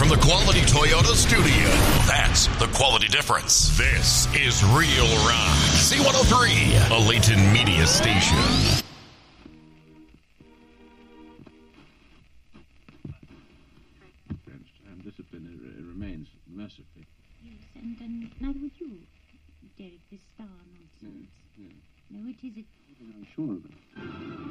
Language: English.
from the Quality Toyota studio. That's the quality difference. This is Real Rock. C103, a Layton media station. And discipline remains mercifully. Yes, and neither would you, Derek, this star nonsense. Yeah. No, it is. I'm sure of it.